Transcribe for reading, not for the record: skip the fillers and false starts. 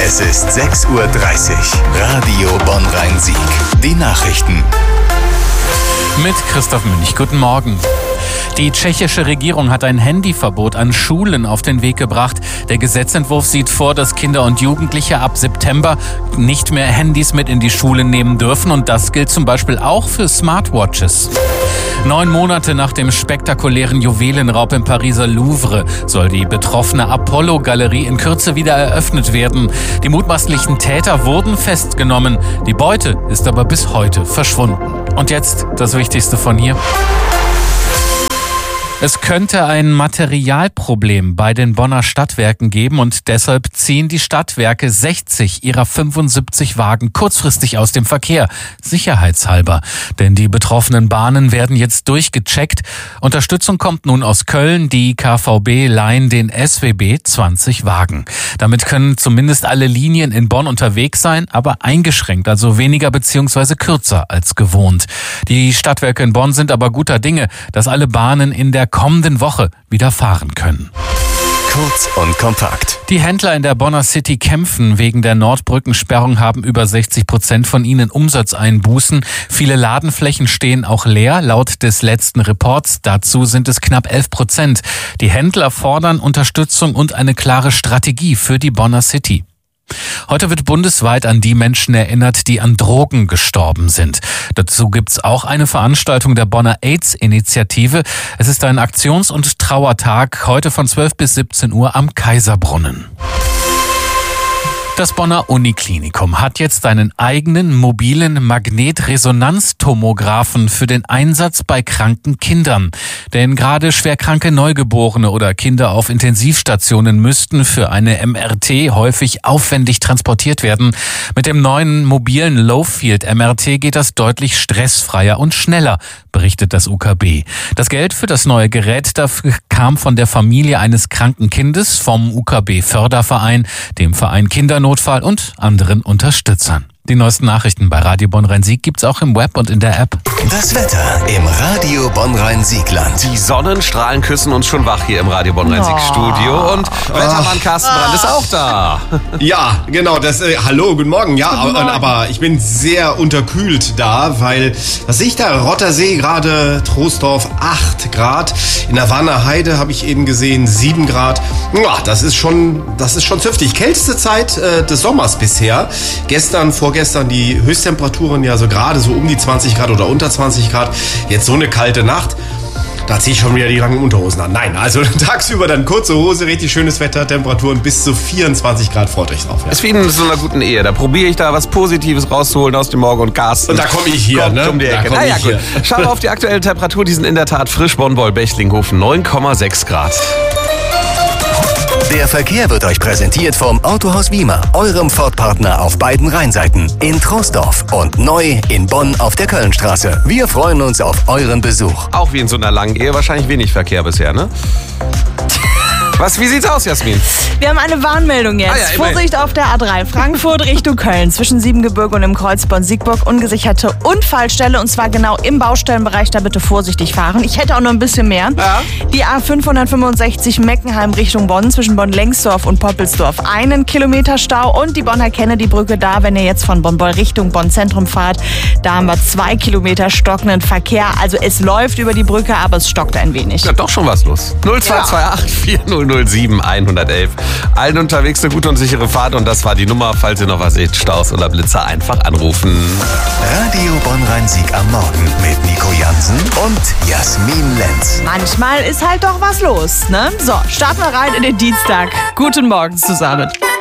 Es ist 6:30 Uhr. Radio Bonn-Rhein-Sieg. Die Nachrichten. Mit Christoph Münch. Guten Morgen. Die tschechische Regierung hat ein Handyverbot an Schulen auf den Weg gebracht. Der Gesetzentwurf sieht vor, dass Kinder und Jugendliche ab September nicht mehr Handys mit in die Schule nehmen dürfen. Und das gilt zum Beispiel auch für Smartwatches. 9 Monate nach dem spektakulären Juwelenraub im Pariser Louvre soll die betroffene Apollo-Galerie in Kürze wieder eröffnet werden. Die mutmaßlichen Täter wurden festgenommen. Die Beute ist aber bis heute verschwunden. Und jetzt das Wichtigste von hier. Es könnte ein Materialproblem bei den Bonner Stadtwerken geben und deshalb ziehen die Stadtwerke 60 ihrer 75 Wagen kurzfristig aus dem Verkehr, sicherheitshalber. Denn die betroffenen Bahnen werden jetzt durchgecheckt. Unterstützung kommt nun aus Köln. Die KVB leihen den SWB 20 Wagen. Damit können zumindest alle Linien in Bonn unterwegs sein, aber eingeschränkt, also weniger bzw. kürzer als gewohnt. Die Stadtwerke in Bonn sind aber guter Dinge, dass alle Bahnen in der kommenden Woche wieder fahren können. Kurz und kompakt. Die Händler in der Bonner City kämpfen. Wegen der Nordbrückensperrung haben über 60% von ihnen Umsatzeinbußen. Viele Ladenflächen stehen auch leer. Laut des letzten Reports dazu sind es knapp 11%. Die Händler fordern Unterstützung und eine klare Strategie für die Bonner City. Heute wird bundesweit an die Menschen erinnert, die an Drogen gestorben sind. Dazu gibt's auch eine Veranstaltung der Bonner AIDS-Initiative. Es ist ein Aktions- und Trauertag, heute von 12 bis 17 Uhr am Kaiserbrunnen. Das Bonner Uniklinikum hat jetzt einen eigenen mobilen Magnetresonanztomographen für den Einsatz bei kranken Kindern. Denn gerade schwerkranke Neugeborene oder Kinder auf Intensivstationen müssten für eine MRT häufig aufwendig transportiert werden. Mit dem neuen mobilen Low-Field-MRT geht das deutlich stressfreier und schneller, berichtet das UKB. Das Geld für das neue Gerät dafür kam von der Familie eines kranken Kindes, vom UKB-Förderverein, dem Verein Kindernotfall und anderen Unterstützern. Die neuesten Nachrichten bei Radio Bonn-Rhein-Sieg gibt's auch im Web und in der App. Das Wetter im Radio Bonn-Rhein-Siegland. Die Sonnenstrahlen küssen uns schon wach hier im Radio Bonn-Rhein-Sieg-Studio. Und Wettermann Carsten Brandt ist auch da. Ja, genau. Hallo, guten Morgen. Ja, guten Morgen. Aber ich bin sehr unterkühlt da, weil, was sehe ich da? Rottersee gerade, Troisdorf 8 Grad. In der Warner Heide habe ich eben gesehen 7 Grad. Ja, das ist schon zünftig. Kälteste Zeit des Sommers bisher. Vorgestern die Höchsttemperaturen ja so gerade so um die 20 Grad oder unter 20 Grad. Jetzt so eine kalte Nacht. Da ziehe ich schon wieder die langen Unterhosen an. Nein, also tagsüber dann kurze Hose, richtig schönes Wetter, Temperaturen bis zu 24 Grad, freut euch drauf. Ja. Ist wie in so einer guten Ehe. Da probiere ich da was Positives rauszuholen aus dem Morgen und Carsten. Und da komme ich hier, kommt um die Ecke. Naja, gut. Schauen wir auf die aktuelle Temperatur. Die sind in der Tat frisch. Bonn-Wollbechlinghofen 9,6 Grad. Der Verkehr wird euch präsentiert vom Autohaus Wiemer, eurem Ford-Partner auf beiden Rheinseiten, in Troisdorf und neu in Bonn auf der Kölnstraße. Wir freuen uns auf euren Besuch. Auch wie in so einer langen Ehe, wahrscheinlich wenig Verkehr bisher, ne? Wie sieht's aus, Jasmin? Wir haben eine Warnmeldung jetzt. Vorsicht auf der A3 Frankfurt Richtung Köln. Zwischen Siebengebirge und dem Kreuz Bonn-Siegburg ungesicherte Unfallstelle. Und zwar genau im Baustellenbereich. Da bitte vorsichtig fahren. Ich hätte auch noch ein bisschen mehr. Ja. Die A565 Meckenheim Richtung Bonn. Zwischen Bonn-Lengsdorf und Poppelsdorf 1 Kilometer Stau. Und die Bonner Kennedy-Brücke da, wenn ihr jetzt von Bonn-Boll Richtung Bonn-Zentrum fahrt. Da haben wir 2 Kilometer stockenden Verkehr. Also es läuft über die Brücke, aber es stockt ein wenig. Ja, doch schon was los. 0228 4007 111. Allen unterwegs eine gute und sichere Fahrt und das war die Nummer. Falls ihr noch was seht, Staus oder Blitzer, einfach anrufen. Radio Bonn-Rhein-Sieg am Morgen mit Nico Jansen und Jasmin Lenz. Manchmal ist halt doch was los, ne? So, starten wir rein in den Dienstag. Guten Morgen zusammen.